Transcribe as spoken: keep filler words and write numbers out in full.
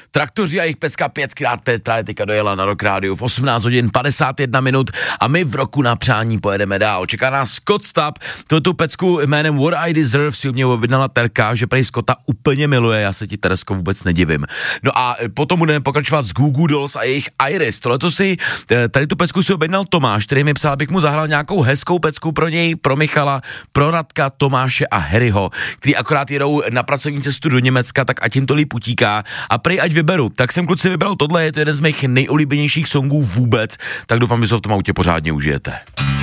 Traktoři a jejich pecka pět krát pět právě teďka dojela na Rock Rádiu v osmnáct hodin padesát jedna minut a my v roku na přání pojedeme dál. Čeká nás Scott Stapp, tu pecku jménem What I Deserve si u mě objednala Terka, že prej Scotta úplně miluje, já se ti, Teresko, vůbec nedivím. No a potom budeme pokračovat s Goo Goo Dolls a jejich Iris. Tohleto si, tady tu pecku si objednal Tomáš, který mi psal, abych mu zahrál nějakou hezkou pecku pro něj, pro Michala, pro Radka, Tomáše a Harryho, který akorát jedou na pracovní cestu do Německa, tak ať jim to líp utíká a prej ať vyberu. Tak jsem, kluci, vybral tohle, je to jeden z mých nejoblíbenějších songů vůbec, tak doufám, že se v tom autě pořádně užijete.